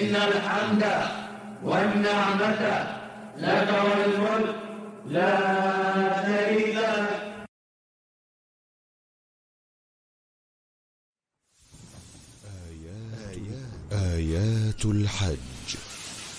إن الحمد والنعمة لك والملك لا شريك لك. آيات الحج.